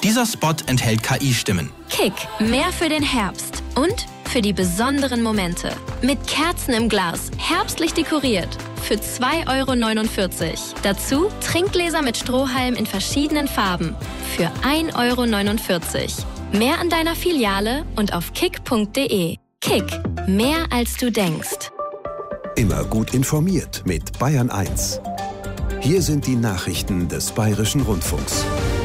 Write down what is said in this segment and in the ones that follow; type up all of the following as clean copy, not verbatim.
Dieser Spot enthält KI-Stimmen. Kick, mehr für den Herbst und für die besonderen Momente. Mit Kerzen im Glas, herbstlich dekoriert. Für 2,49 €. Dazu Trinkgläser mit Strohhalm in verschiedenen Farben. Für 1,49 €. Mehr an deiner Filiale und auf kick.de. Kick, mehr als du denkst. Immer gut informiert mit Bayern 1. Hier sind die Nachrichten des Bayerischen Rundfunks.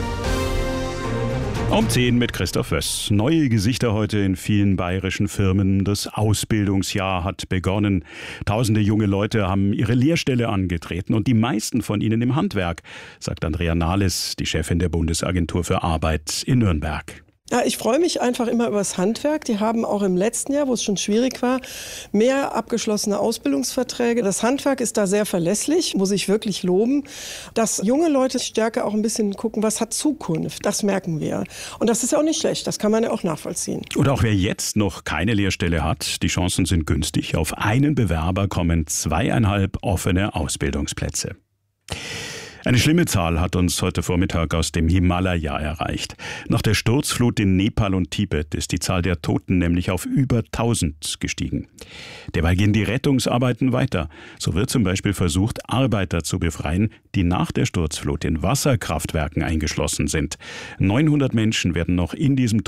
Um 10 mit Christoph Wöss. Neue Gesichter heute in vielen bayerischen Firmen. Das Ausbildungsjahr hat begonnen. Tausende junge Leute haben ihre Lehrstelle angetreten und die meisten von ihnen im Handwerk, sagt Andrea Nahles, die Chefin der Bundesagentur für Arbeit in Nürnberg. Ja, ich freue mich einfach immer über das Handwerk. Die haben auch im letzten Jahr, wo es schon schwierig war, mehr abgeschlossene Ausbildungsverträge. Das Handwerk ist da sehr verlässlich, muss ich wirklich loben. Dass junge Leute stärker auch ein bisschen gucken, was hat Zukunft, das merken wir. Und das ist ja auch nicht schlecht, das kann man ja auch nachvollziehen. Und auch wer jetzt noch keine Lehrstelle hat, die Chancen sind günstig. Auf einen Bewerber kommen 2,5 offene Ausbildungsplätze. Eine schlimme Zahl hat uns heute Vormittag aus dem Himalaya erreicht. Nach der Sturzflut in Nepal und Tibet ist die Zahl der Toten nämlich auf über 1000 gestiegen. Derweil gehen die Rettungsarbeiten weiter. So wird zum Beispiel versucht, Arbeiter zu befreien, die nach der Sturzflut in Wasserkraftwerken eingeschlossen sind. 900 Menschen werden noch in diesem